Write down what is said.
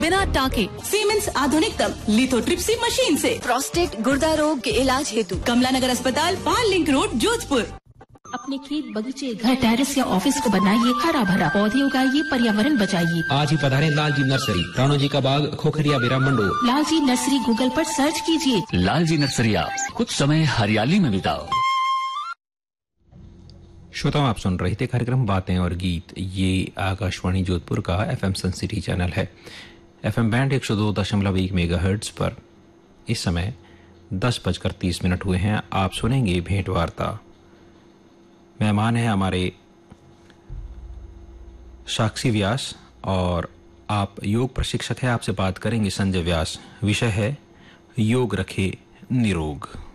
बिना टाके सीमेंस आधुनिकतम लिथोट्रिप्सी मशीन से प्रोस्टेट गुर्दा रोग के इलाज हेतु कमला नगर अस्पताल, पाल लिंक रोड, जोधपुर। अपने खेत, बगीचे, घर, टेरेस या ऑफिस को बनाइए हरा भरा, पौधे उगाइए, पर्यावरण बचाइए। आज ही पधारें लालजी नर्सरी, राणो जी का बाग, खोखरिया बेरा मंडोर। लालजी नर्सरी गूगल पर सर्च कीजिए। लालजी नर्सरी, आप कुछ समय हरियाली में बिताओ। श्रोताओं, आप सुन रहे थे कार्यक्रम बातें और गीत। ये आकाशवाणी जोधपुर का FM सन सिटी चैनल है। FM बैंड 102.1 मेगाहर्ट्ज पर इस समय 10:30 हुए हैं। आप सुनेंगे भेंट वार्ता। मेहमान हैं हमारे साक्षी व्यास और आप योग प्रशिक्षक हैं। आपसे बात करेंगे संजय व्यास। विषय है योग रखे निरोग।